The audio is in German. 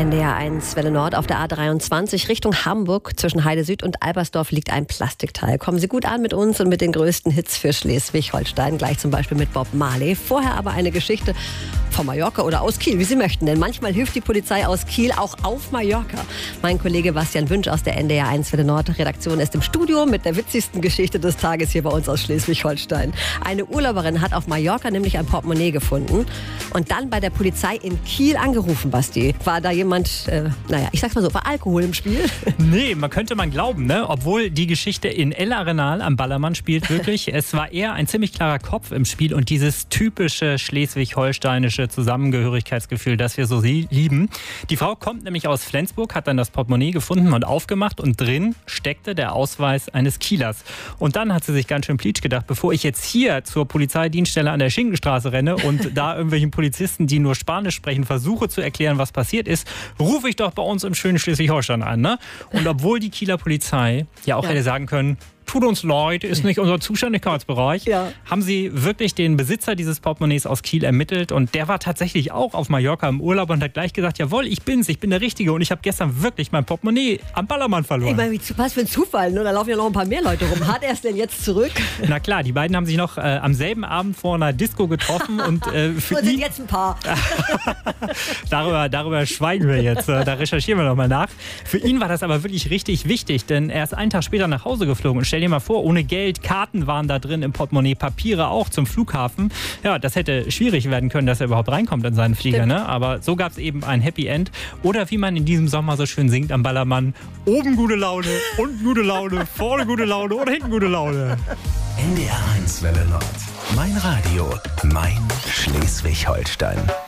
NDR 1 Welle Nord auf der A23 Richtung Hamburg. Zwischen Heide Süd und Albersdorf liegt ein Plastikteil. Kommen Sie gut an mit uns und mit den größten Hits für Schleswig-Holstein. Gleich zum Beispiel mit Bob Marley. Vorher aber eine Geschichte von Mallorca oder aus Kiel, wie Sie möchten. Denn manchmal hilft die Polizei aus Kiel auch auf Mallorca. Mein Kollege Bastian Wünsch aus der NDR 1 Welle Nord Redaktion ist im Studio mit der witzigsten Geschichte des Tages hier bei uns aus Schleswig-Holstein. Eine Urlauberin hat auf Mallorca nämlich ein Portemonnaie gefunden und dann bei der Polizei in Kiel angerufen, Basti. War da jemand, ich sag's mal so, war Alkohol im Spiel? Nee, könnte man glauben, ne? Obwohl die Geschichte in El Arenal am Ballermann spielt wirklich. Es war eher ein ziemlich klarer Kopf im Spiel und dieses typische schleswig-holsteinische Zusammengehörigkeitsgefühl, das wir so lieben. Die Frau kommt nämlich aus Flensburg, hat dann das Portemonnaie gefunden und aufgemacht und drin steckte der Ausweis eines Kielers. Und dann hat sie sich ganz schön plitsch gedacht, bevor ich jetzt hier zur Polizeidienststelle an der Schinkenstraße renne und da irgendwelchen Polizisten, die nur Spanisch sprechen, versuche zu erklären, was passiert ist, rufe ich doch bei uns im schönen Schleswig-Holstein an. Ne? Und obwohl die Kieler Polizei ja auch hätte sagen können, tut uns leid, ist nicht unser Zuständigkeitsbereich, haben sie wirklich den Besitzer dieses Portemonnaies aus Kiel ermittelt und der war tatsächlich auch auf Mallorca im Urlaub und hat gleich gesagt, jawohl, ich bin der Richtige und ich habe gestern wirklich mein Portemonnaie am Ballermann verloren. Ich meine, was für ein Zufall, ne? Da laufen ja noch ein paar mehr Leute rum. Hat er es denn jetzt zurück? Na klar, die beiden haben sich noch am selben Abend vor einer Disco getroffen und für ihn... sind jetzt ein Paar. darüber schweigen wir jetzt, da recherchieren wir nochmal nach. Für ihn war das aber wirklich richtig wichtig, denn er ist einen Tag später nach Hause geflogen und stell dir mal vor, ohne Geld, Karten waren da drin im Portemonnaie, Papiere auch zum Flughafen. Ja, das hätte schwierig werden können, dass er überhaupt reinkommt in seinen Flieger, ne? Aber so gab es eben ein Happy End. Oder wie man in diesem Sommer so schön singt am Ballermann, oben gute Laune, unten gute Laune, vorne gute Laune oder hinten gute Laune. NDR 1 Welle Nord. Mein Radio, mein Schleswig-Holstein.